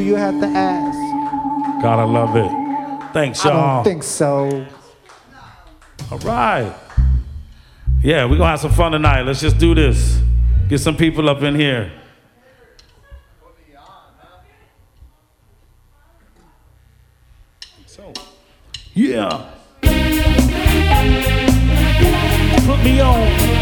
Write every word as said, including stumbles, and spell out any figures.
you have to ask? Gotta love it. Thanks, y'all. I don't think so. All right. Yeah, we're gonna have some fun tonight. Let's just do this. Get some people up in here. So, yeah. Put me on.